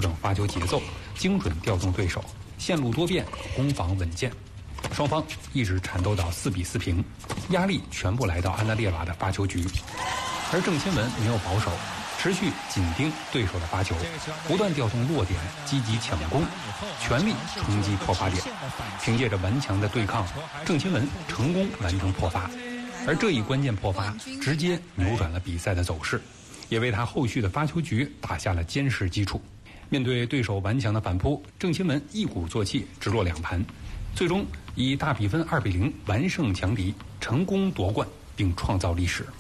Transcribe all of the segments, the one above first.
整发球节奏，精准调动对手，线路多变，攻防稳健。双方一直缠斗到4比4平，压力全部来到安德烈娃的发球局，而郑钦文没有保守，持续紧盯对手的发球，不断调动落点，积极抢攻，全力冲击破发点。凭借着顽强的对抗，郑钦文成功完成破发，而这一关键破发直接扭转了比赛的走势，也为他后续的发球局打下了坚实基础。面对对手顽强的反扑，郑钦文一鼓作气直落2盘，最终以大比分2比0完胜强敌，成功夺冠并创造历史。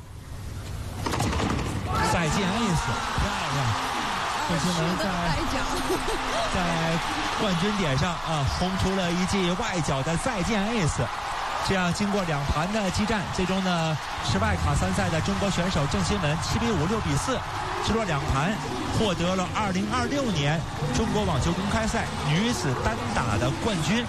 再见 ace， 漂亮！郑钦文在冠军点上轰出了一记外角的再见 ace。这样经过2盘的激战，最终呢，持外卡参赛的中国选手郑钦文7比5、6比4，直落2盘，获得了2026年中国网球公开赛女子单打的冠军。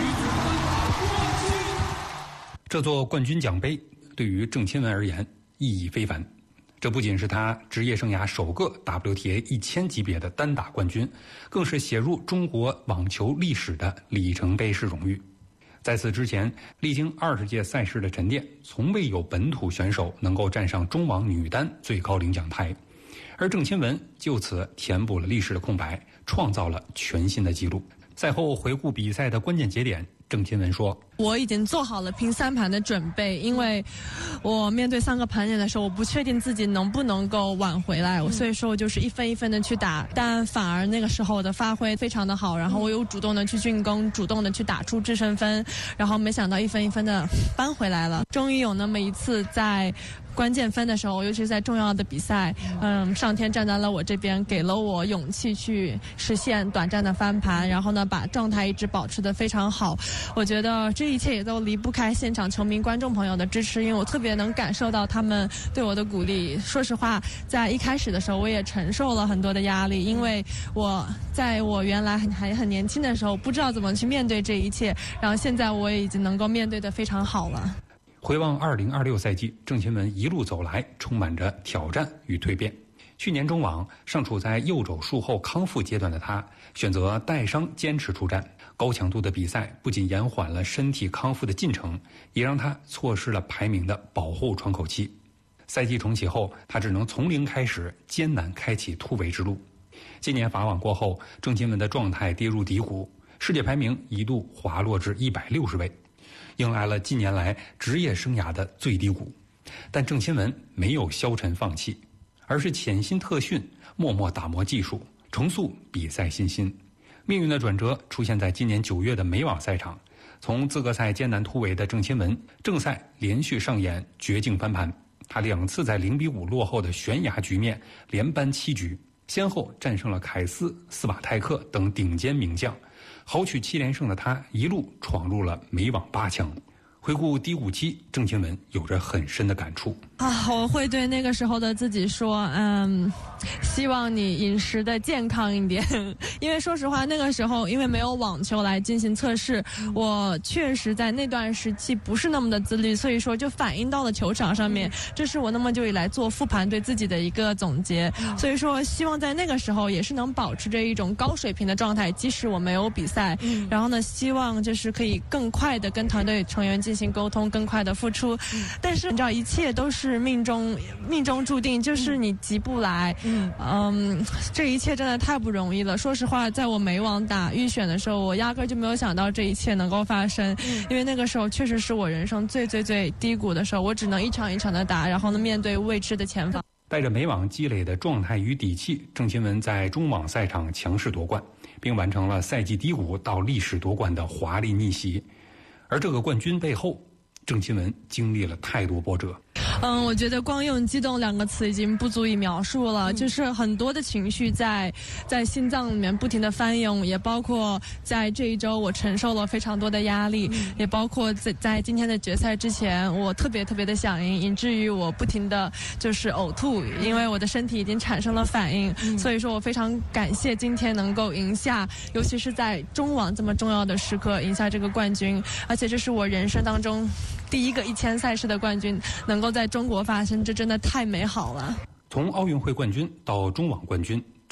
这座冠军奖杯对于郑钦文而言意义非凡，这不仅是他职业生涯首个 WTA 1000级别的单打冠军，更是写入中国网球历史的里程碑式荣誉。在此之前，历经20届赛事的沉淀，从未有本土选手能够站上中网女单最高领奖台，而郑钦文就此填补了历史的空白，创造了全新的纪录。赛后回顾比赛的关键节点，郑钦文说：“ 我已经做好了拼3盘的准备，因为我面对3个盘点的时候，我不确定自己能不能够挽回来，所以说我就是一分一分的去打，但反而那个时候我的发挥非常的好，然后我有主动的去进攻，主动的去打出制胜分，然后没想到一分一分的扳回来了，终于有那么一次在关键分的时候，尤其是在重要的比赛，上天站在了我这边，给了我勇气去实现短暂的翻盘，然后呢，把状态一直保持得非常好。我觉得这一切也都离不开现场球迷、观众朋友的支持，因为我特别能感受到他们对我的鼓励。说实话，在一开始的时候，我也承受了很多的压力，因为在我原来还很年轻的时候，不知道怎么去面对这一切，然后现在我也已经能够面对得非常好了。 回望2026赛季，郑钦文一路走来，充满着挑战与蜕变。去年中网尚处在右肘术后康复阶段的他，选择带伤坚持出战。高强度的比赛不仅延缓了身体康复的进程，也让他错失了排名的保护窗口期。赛季重启后，他只能从零开始，艰难开启突围之路。今年法网过后，郑钦文的状态跌入低谷，世界排名一度滑落至160位。迎来了近年来职业生涯的最低谷，但郑钦文没有消沉放弃，而是潜心特训，默默打磨技术，重塑比赛信心。命运的转折出现在今年9月的美网赛场，从资格赛艰难突围的郑钦文，正赛连续上演绝境翻盘，他2次在0比5落后的悬崖局面连扳7局，先后战胜了凯斯、斯瓦泰克等顶尖名将。豪取7连胜的他一路闯入了美网8强。回顾低谷期，郑钦文有着很深的感触我会对那个时候的自己说，希望你饮食的健康一点，因为说实话，那个时候因为没有网球来进行测试，我确实在那段时期不是那么的自律，所以说就反映到了球场上面，这是我那么久以来做复盘对自己的一个总结。所以说，希望在那个时候也是能保持着一种高水平的状态，即使我没有比赛，然后呢，希望就是可以更快的跟团队成员进行沟通，更快的付出。但是你知道，一切都是命中注定，就是你急不来。这一切真的太不容易了。说实话，在我美网打预选的时候，我压根就没有想到这一切能够发生，因为那个时候确实是我人生最低谷的时候，我只能一场一场的打，然后呢，面对未知的前方。 带着美网积累的状态与底气，郑钦文在中网赛场强势夺冠，并完成了赛季低谷到历史夺冠的华丽逆袭。而这个冠军背后，郑钦文经历了太多波折。 我觉得光用激动2个字已经不足以描述了，就是很多的情绪在心脏里面不停的翻涌，也包括在这一周我承受了非常多的压力，也包括在今天的决赛之前，我特别的想赢，以至于我不停的就是呕吐，因为我的身体已经产生了反应。所以说我非常感谢今天能够赢下，尤其是在中网这么重要的时刻赢下这个冠军，而且这是我人生当中第一个1000赛事的冠军能够在中国发生，这真的太美好了。 从奥运会冠军到中网冠军，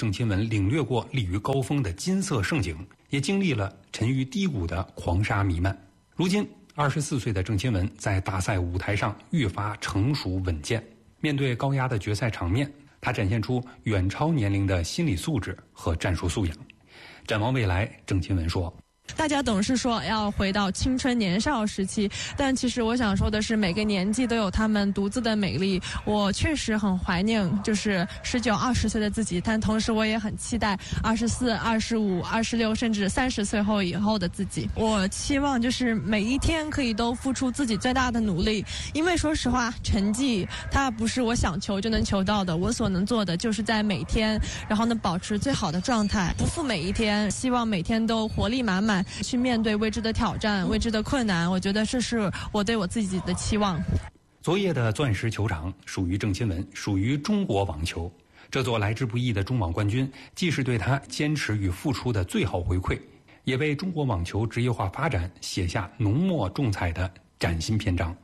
郑钦文领略过立于高峰的金色盛景，也经历了沉于低谷的黄沙弥漫。如今24岁的郑钦文在大赛舞台上愈发成熟稳健，面对高压的决赛场面，他展现出远超年龄的心理素质和战术素养。展望未来，郑钦文说， 大家总是说要回到青春年少时期，但其实我想说的是，每个年纪都有他们独自的美丽。我确实很怀念就是19、20岁的自己，但同时我也很期待24、25、26甚至30岁以后的自己。我期望就是每一天可以都付出自己最大的努力，因为说实话，成绩它不是我想求就能求到的，我所能做的就是在每天，然后呢保持最好的状态，不负每一天，希望每天都活力满满，去面对未知的挑战、未知的困难。我觉得这是我对我自己的期望。 昨夜的钻石球场属于郑钦文，属于中国网球。这座来之不易的中网冠军，既是对他坚持与付出的最好回馈，也为中国网球职业化发展写下浓墨重彩的崭新篇章。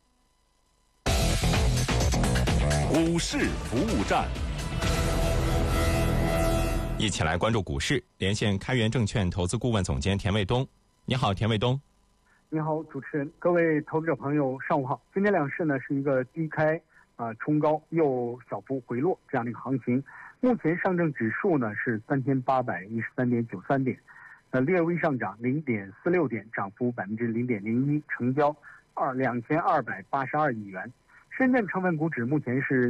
股市服务站， 一起来关注股市，连线开源证券投资顾问总监田卫东。你好，田卫东。 你好，主持人，各位投资者朋友，上午好。今天两市呢是一个低开冲高又小幅回落这样的一个行情。目前上证指数呢是3813.93点，略微上涨0.46点，涨幅0.01%，成交2282亿元。深圳成分股指目前是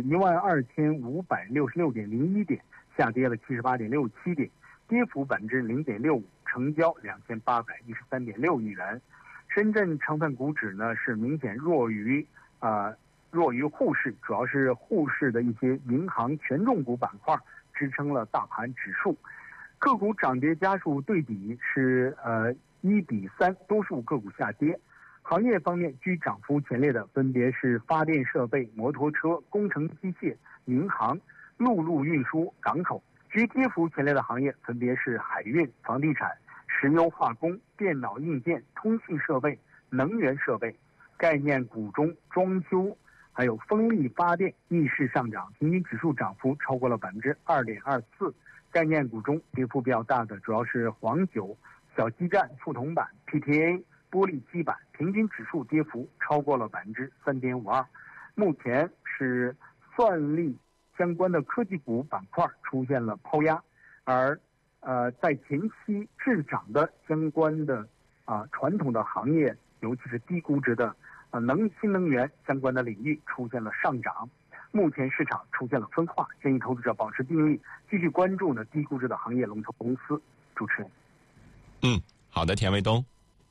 12566.01点，下跌了78.67点，跌幅0.65%，成交2813.6亿元。深圳成分股指呢是明显弱于沪市，主要是沪市的一些银行权重股板块支撑了大盘指数。个股涨跌家数对比是1:3，多数个股下跌。行业方面居涨幅前列的分别是发电设备、摩托车、工程机械、银行、陆路运输、港口。居跌幅前列的行业分别是海运、房地产、石油化工、电脑硬件、通信设备、能源设备。概念股中装修还有风力发电逆势上涨，平均指数涨幅超过了2.24%。概念股中跌幅比较大的主要是黄酒、小基站、副铜板、PTA、玻璃基板，平均指数跌幅超过了3.52%。目前是算力相关的科技股板块出现了抛压，而在前期滞涨的相关的传统的行业，尤其是低估值的新能源相关的领域出现了上涨。目前市场出现了分化，建议投资者保持定力，继续关注低估值的行业龙头公司。主持人。 好的，田卫东。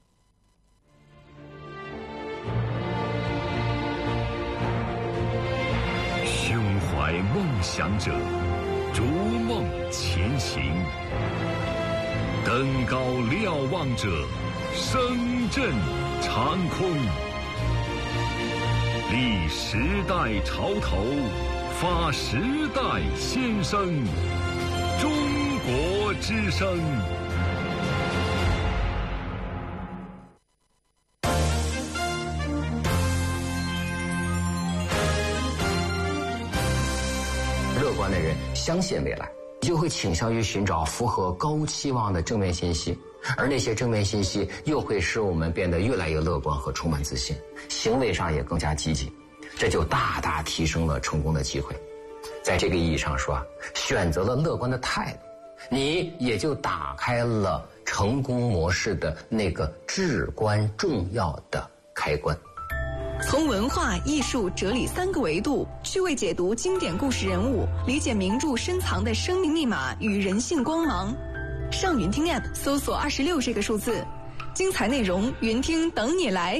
胸怀梦想者，逐梦前行。登高瞭望者，声震长空。立时代潮头，发时代先声。中国之声。 乐观的人相信未来，就会倾向于寻找符合高期望的正面信息，而那些正面信息又会使我们变得越来越乐观和充满自信，行为上也更加积极，这就大大提升了成功的机会。在这个意义上说选择了乐观的态度，你也就打开了成功模式的那个至关重要的开关。 从文化、艺术、哲理3个维度趣味解读经典故事人物，理解名著深藏的生命密码与人性光芒。上云听 App 搜索26这个数字，精彩内容云听等你来。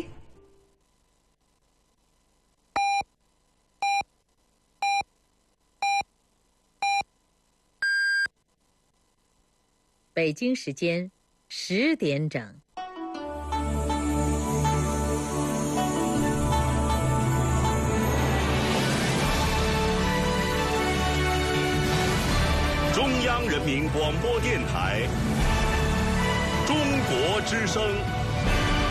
北京时间10点整。 中央人民广播电台，中国之声。